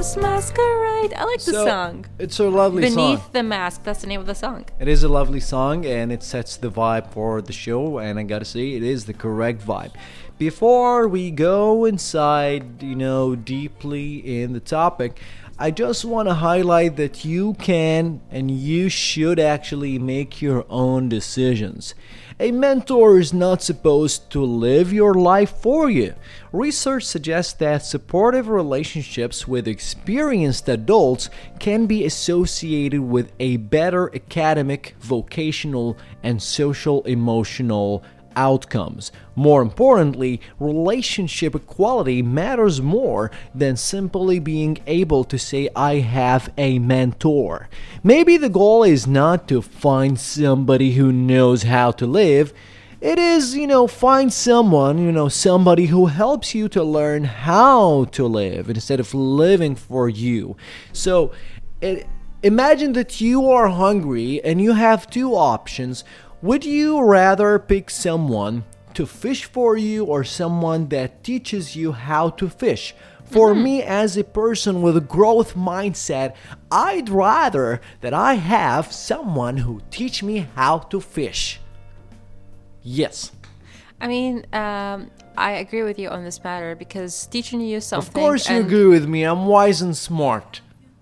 Shadows masquerade. I like the song. It's a lovely song. Beneath the Mask. That's the name of the song. It is a lovely song, and it sets the vibe for the show, and I gotta say, it is the correct vibe. Before we go inside, deeply in the topic, I just want to highlight that you can and you should actually make your own decisions. A mentor is not supposed to live your life for you. Research suggests that supportive relationships with experienced adults can be associated with a better academic, vocational, and social emotional outcomes. More importantly, relationship equality matters more than simply being able to say, I have a mentor. Maybe the goal is not to find somebody who knows how to live. It is, find someone, somebody who helps you to learn how to live instead of living for you. So, imagine that you are hungry and you have two options. Would you rather pick someone to fish for you or someone that teaches you how to fish? For me, as a person with a growth mindset, I'd rather that I have someone who teach me how to fish. Yes. I mean, I agree with you on this matter because teaching you something... Of course you agree with me. I'm wise and smart.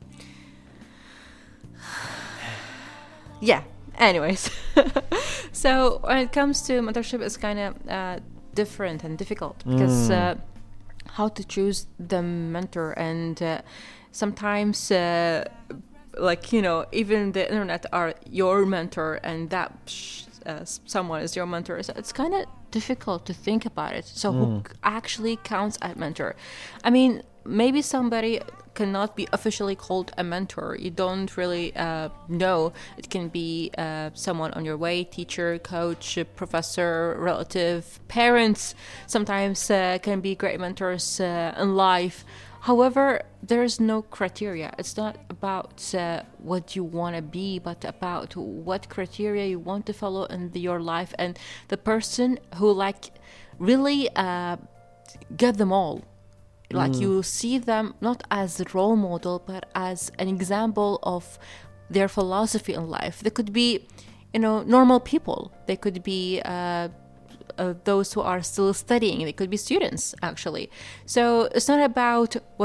Yeah. Anyways, so when it comes to mentorship, it's kind of different and difficult because how to choose the mentor, and sometimes even the internet are your mentor, and that someone is your mentor. So it's kind of difficult to think about it. So who actually counts as mentor? I mean, maybe somebody cannot be officially called a mentor. You don't really know. It can be someone on your way, teacher, coach, professor, relative, parents. Sometimes can be great mentors in life. However, there is no criteria. It's not about what you want to be, but about what criteria you want to follow in your life, and the person who really get them all. You see them not as a role model, but as an example of their philosophy in life. They could be, normal people. They could be those who are still studying. They could be students, actually. So it's not about what